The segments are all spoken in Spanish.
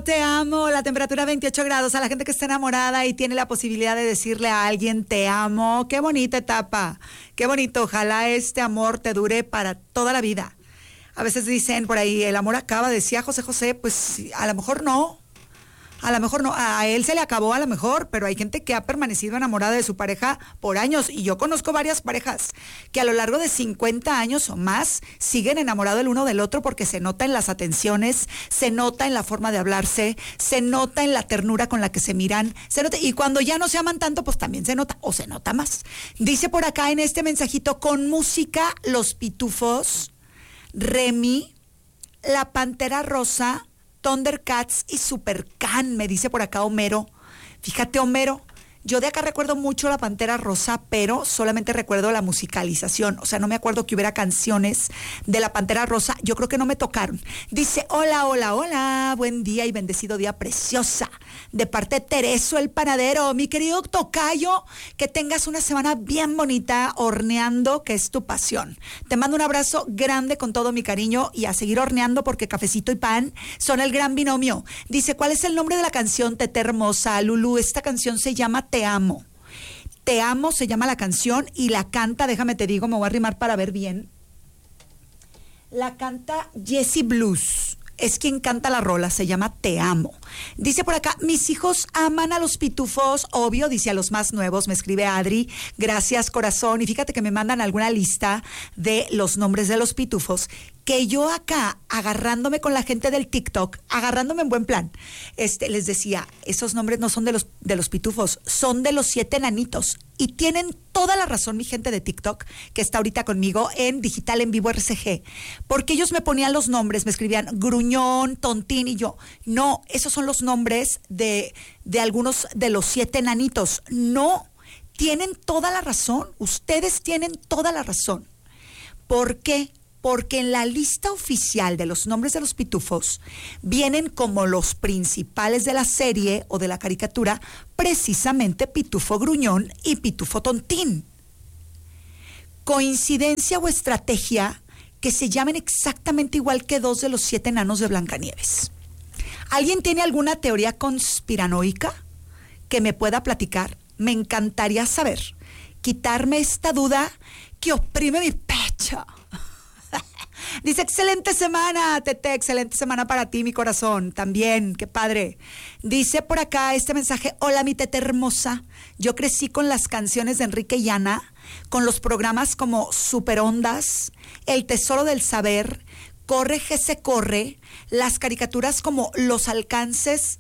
te amo. La temperatura 28 grados. A la gente que está enamorada y tiene la posibilidad de decirle a alguien te amo. Qué bonita etapa. Qué bonito. Ojalá este amor te dure para toda la vida. A veces dicen por ahí, el amor acaba, decía José José, pues a lo mejor no. A lo mejor no, a él se le acabó a lo mejor, pero hay gente que ha permanecido enamorada de su pareja por años, y yo conozco varias parejas que a lo largo de 50 años o más siguen enamorados el uno del otro, porque se nota en las atenciones, se nota en la forma de hablarse, se nota en la ternura con la que se miran, se nota, y cuando ya no se aman tanto, pues también se nota, o se nota más. Dice por acá en este mensajito, con música, Los Pitufos, Remy, La Pantera Rosa, Thundercats y Supercan, me dice por acá Homero. Fíjate, Homero, yo de acá recuerdo mucho La Pantera Rosa, pero solamente recuerdo la musicalización. O sea, no me acuerdo que hubiera canciones de La Pantera Rosa. Yo creo que no me tocaron. Dice, hola, hola, hola, buen día y bendecido día, preciosa. De parte de Tereso el panadero. Mi querido tocayo, que tengas una semana bien bonita horneando, que es tu pasión. Te mando un abrazo grande con todo mi cariño y a seguir horneando, porque cafecito y pan son el gran binomio. Dice, ¿cuál es el nombre de la canción, Tete hermosa? Lulú, esta canción se llama Te Amo. Te Amo se llama la canción y la canta, déjame te digo, me voy a arrimar para ver bien. La canta Jessie Blues. Es quien canta la rola, se llama Te Amo. Dice por acá, mis hijos aman a los pitufos, obvio, dice a los más nuevos, me escribe Adri, gracias corazón, y fíjate que me mandan alguna lista de los nombres de los pitufos, que yo acá, agarrándome con la gente del TikTok, agarrándome en buen plan, les decía, esos nombres no son de los pitufos, son de los 7 enanitos, y tienen toda la razón mi gente de TikTok, que está ahorita conmigo en Digital en Vivo RCG, porque ellos me ponían los nombres, me escribían Gruñón, Tontín, y yo, no, esos son los nombres de algunos de los 7 enanitos. No, tienen toda la razón, ustedes tienen toda la razón. ¿Por qué? Porque en la lista oficial de los nombres de los pitufos vienen como los principales de la serie o de la caricatura, precisamente Pitufo Gruñón y Pitufo Tontín. ¿Coincidencia o estrategia que se llamen exactamente igual que 2 de los 7 enanos de Blancanieves? ¿Alguien tiene alguna teoría conspiranoica que me pueda platicar? Me encantaría saber. Quitarme esta duda que oprime mi pecho. Dice, excelente semana, Tete, excelente semana para ti, mi corazón, también, qué padre. Dice por acá este mensaje, hola, mi Tete hermosa, yo crecí con las canciones de Enrique y Ana, con los programas como Superondas, El Tesoro del Saber, Corre, Gese, Corre, las caricaturas como Los Alcances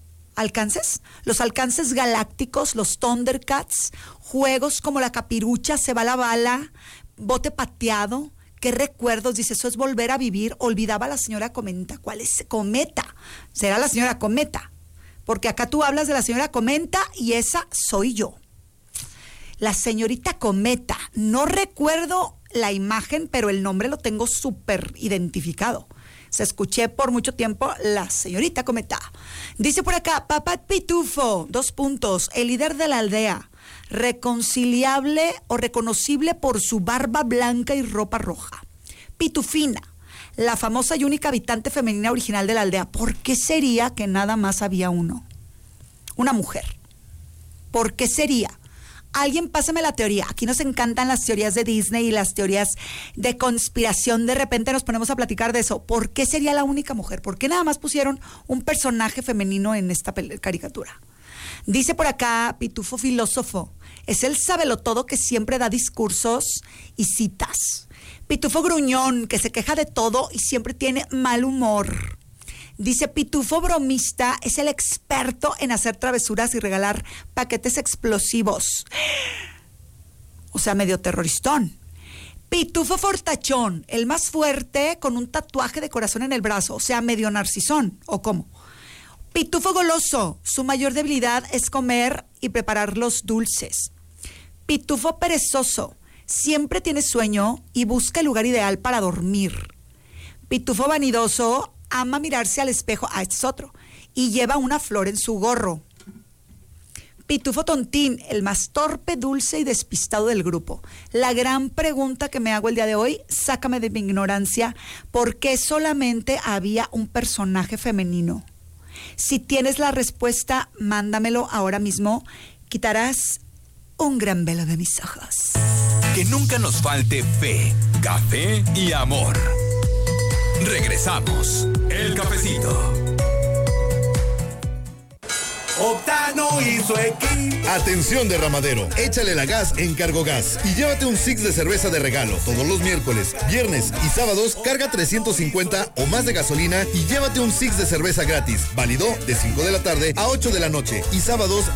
Galácticos, los Thundercats, juegos como La Capirucha, Se va la bala, Bote Pateado. ¿Qué recuerdos? Dice, eso es volver a vivir. Olvidaba a la señora Cometa. ¿Cuál es? Cometa. Será la señora Cometa. Porque acá tú hablas de la señora Cometa y esa soy yo. La señorita Cometa. No recuerdo la imagen, pero el nombre lo tengo súper identificado. Se escuché por mucho tiempo la señorita Cometa. Dice por acá, Papá Pitufo, 2 puntos, el líder de la aldea. Reconciliable o reconocible por su barba blanca y ropa roja. Pitufina, la famosa y única habitante femenina original de la aldea. ¿Por qué sería que nada más había una mujer? ¿Por qué sería? Alguien pásame la teoría. Aquí nos encantan las teorías de Disney y las teorías de conspiración. De repente nos ponemos a platicar de eso. ¿Por qué sería la única mujer? ¿Por qué nada más pusieron un personaje femenino en esta caricatura? Dice por acá, Pitufo filósofo, es el sabelotodo que siempre da discursos y citas. Pitufo gruñón, que se queja de todo y siempre tiene mal humor. Dice, Pitufo bromista, es el experto en hacer travesuras y regalar paquetes explosivos. O sea, medio terroristón. Pitufo fortachón, el más fuerte con un tatuaje de corazón en el brazo, o sea, medio narcisón, ¿o cómo? Pitufo goloso, su mayor debilidad es comer y preparar los dulces. Pitufo perezoso, siempre tiene sueño y busca el lugar ideal para dormir. Pitufo vanidoso, ama mirarse al espejo, este es otro, y lleva una flor en su gorro. Pitufo tontín, el más torpe, dulce y despistado del grupo. La gran pregunta que me hago el día de hoy, sácame de mi ignorancia, ¿por qué solamente había un personaje femenino? Si tienes la respuesta, mándamelo ahora mismo. Quitarás un gran velo de mis ojos. Que nunca nos falte fe, café y amor. Regresamos. El cafecito. Octano y su equipo. Atención derramadero, échale la gas en Cargogas y llévate un six de cerveza de regalo. Todos los miércoles, viernes y sábados carga 350 o más de gasolina y llévate un six de cerveza gratis. Válido de 5 de la tarde a 8 de la noche y sábados